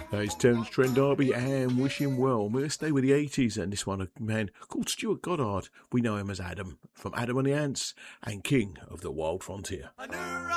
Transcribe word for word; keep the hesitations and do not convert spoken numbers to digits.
Uh, it's Terence Trent D'Arby and Wish Him Well. We're going to stay with the eighties and this one, a man called Stuart Goddard. We know him as Adam from Adam and the Ants and King of the Wild Frontier. I knew